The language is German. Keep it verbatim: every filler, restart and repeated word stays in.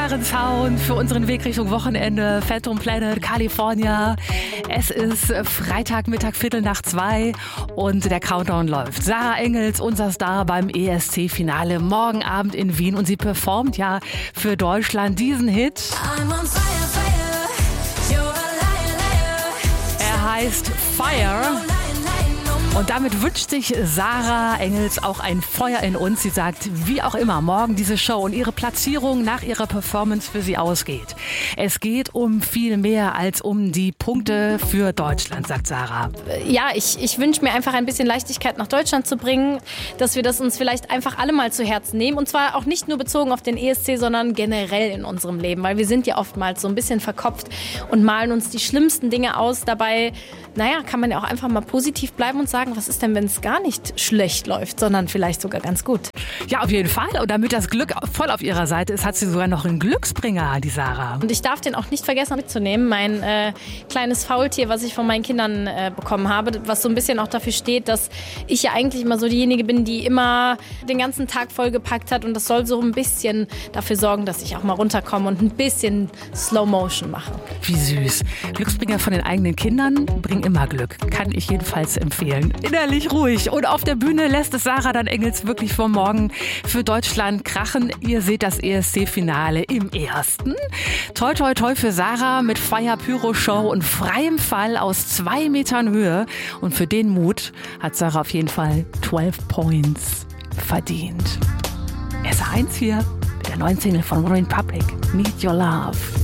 Gitarren Sound für unseren Weg Richtung Wochenende. Phantom Planet, California. Es ist Freitagmittag, Viertel nach zwei und der Countdown läuft. Sarah Engels, unser Star beim E S C-Finale morgen Abend in Wien. Und sie performt ja für Deutschland diesen Hit. I'm on fire, fire. You're a liar, liar. Er heißt Fire. Und damit wünscht sich Sarah Engels auch ein Feuer in uns. Sie sagt, wie auch immer, morgen diese Show und ihre Platzierung nach ihrer Performance für sie ausgeht. Es geht um viel mehr als um die Punkte für Deutschland, sagt Sarah. Ja, ich, ich wünsche mir einfach ein bisschen Leichtigkeit nach Deutschland zu bringen, dass wir das uns vielleicht einfach alle mal zu Herzen nehmen. Und zwar auch nicht nur bezogen auf den E S C, sondern generell in unserem Leben. Weil wir sind ja oftmals so ein bisschen verkopft und malen uns die schlimmsten Dinge aus. Dabei, naja, kann man ja auch einfach mal positiv bleiben und sagen, was ist denn, wenn es gar nicht schlecht läuft, sondern vielleicht sogar ganz gut. Ja, auf jeden Fall. Und damit das Glück voll auf ihrer Seite ist, hat sie sogar noch einen Glücksbringer, die Sarah. Und ich darf den auch nicht vergessen mitzunehmen. Mein äh, kleines Faultier, was ich von meinen Kindern äh, bekommen habe, was so ein bisschen auch dafür steht, dass ich ja eigentlich immer so diejenige bin, die immer den ganzen Tag vollgepackt hat. Und das soll so ein bisschen dafür sorgen, dass ich auch mal runterkomme und ein bisschen Slow Motion mache. Wie süß. Glücksbringer von den eigenen Kindern bringen immer Glück. Kann ich jedenfalls empfehlen. Innerlich ruhig. Und auf der Bühne lässt es Sarah dann Engels wirklich vor morgen für Deutschland krachen. Ihr seht das E S C-Finale im ersten. Toi, toi, toi für Sarah mit Fire Pyro Show und freiem Fall aus zwei Metern Höhe. Und für den Mut hat Sarah auf jeden Fall zwölf Points verdient. S eins hier, der neuen Single von One Republic, Need Your Love.